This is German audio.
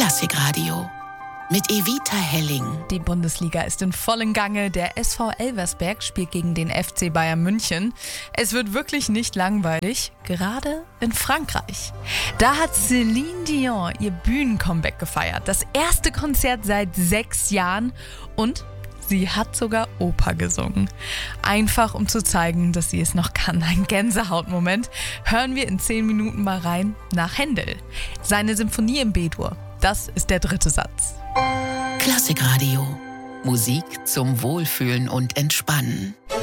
Klassikradio mit Evita Helling. Die Bundesliga ist in vollem Gange. Der SV Elversberg spielt gegen den FC Bayern München. Es wird wirklich nicht langweilig, gerade in Frankreich. Da hat Céline Dion ihr Bühnencomeback gefeiert. Das erste Konzert seit 6 Jahren und sie hat sogar Oper gesungen. Einfach um zu zeigen, dass sie es noch kann. Ein Gänsehautmoment. Hören wir in 10 Minuten mal rein nach Händel. Seine Symphonie in B-Dur. Das ist der 3. Satz. Klassikradio. Musik zum Wohlfühlen und Entspannen.